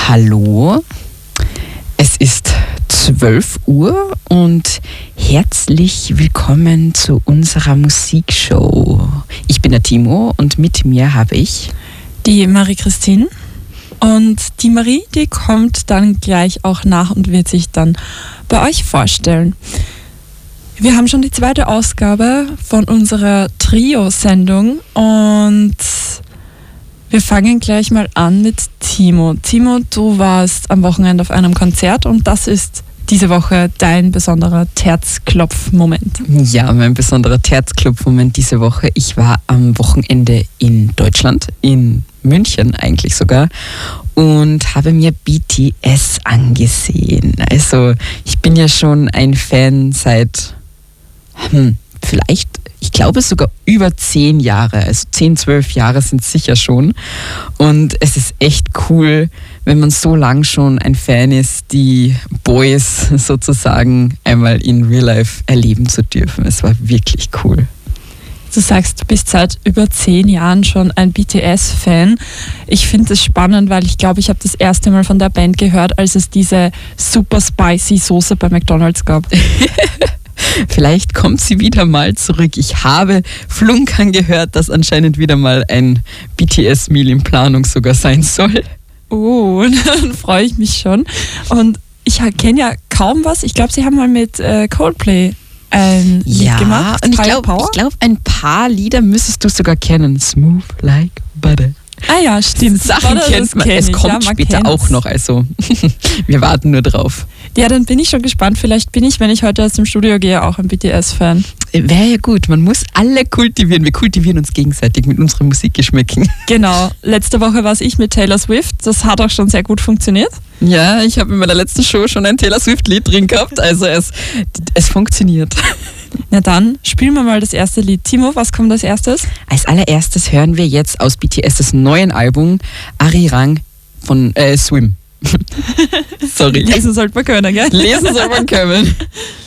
Hallo, es ist 12 Uhr und herzlich willkommen zu unserer Musikshow. Ich bin der Timo und mit mir habe ich die Marie-Christine. Und die Marie, die kommt dann gleich auch nach und wird sich dann bei euch vorstellen. Wir haben schon die zweite Ausgabe von unserer Trio-Sendung und wir fangen gleich mal an mit Timo. Timo, du warst am Wochenende auf einem Konzert und das ist diese Woche dein besonderer Herzklopf-Moment. Ja, mein besonderer Herzklopf-Moment diese Woche. Ich war am Wochenende in Deutschland, in München eigentlich sogar, und habe mir BTS angesehen. Also ich bin ja schon ein Fan seit vielleicht, ich glaube sogar über 10 Jahre, also 10, 12 Jahre sind es sicher schon. Und es ist echt cool, wenn man so lang schon ein Fan ist, die Boys sozusagen einmal in Real Life erleben zu dürfen. Es war wirklich cool. Du sagst, du bist seit über 10 Jahren schon ein BTS-Fan. Ich finde es spannend, weil ich glaube, ich habe das erste Mal von der Band gehört, als es diese super spicy Soße bei McDonald's gab. Vielleicht kommt sie wieder mal zurück. Ich habe flunkern gehört, dass anscheinend wieder mal ein BTS-Meal in Planung sogar sein soll. Oh, dann freue ich mich schon. Und ich kenne ja kaum was. Ich glaube, sie haben mal mit Coldplay ein Lied gemacht. Und ich glaube, ein paar Lieder müsstest du sogar kennen. Smooth like butter. Ah ja, stimmt. Sachen kennt man. Es kommt später auch noch, also wir warten nur drauf. Ja, dann bin ich schon gespannt. Vielleicht bin ich, wenn ich heute aus dem Studio gehe, auch ein BTS-Fan. Wäre ja gut. Man muss alle kultivieren. Wir kultivieren uns gegenseitig mit unseren Musikgeschmäcken. Genau. Letzte Woche war es ich mit Taylor Swift. Das hat auch schon sehr gut funktioniert. Ja, ich habe in meiner letzten Show schon ein Taylor Swift-Lied drin gehabt. Also es funktioniert. Na dann, spielen wir mal das erste Lied. Timo, was kommt als erstes? Als allererstes hören wir jetzt aus BTS' neuen Album Arirang von Swim. Sorry. Lesen sollte man können, gell? Lesen soll man können.